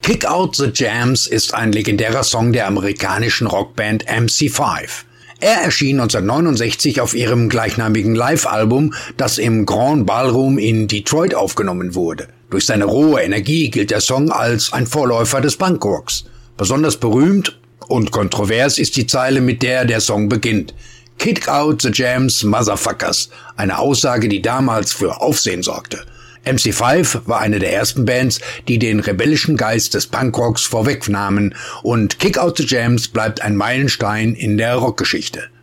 Kick Out the Jams ist ein legendärer Song der amerikanischen Rockband MC5. Er erschien 1969 auf ihrem gleichnamigen Live-Album, das im Grand Ballroom in Detroit aufgenommen wurde. Durch seine rohe Energie gilt der Song als ein Vorläufer des Punkrocks. Besonders berühmt und kontrovers ist die Zeile, mit der der Song beginnt. Kick out the jams, motherfuckers. Eine Aussage, die damals für Aufsehen sorgte. MC5 war eine der ersten Bands, die den rebellischen Geist des Punkrocks vorwegnahmen, und Kick Out the Jams bleibt ein Meilenstein in der Rockgeschichte.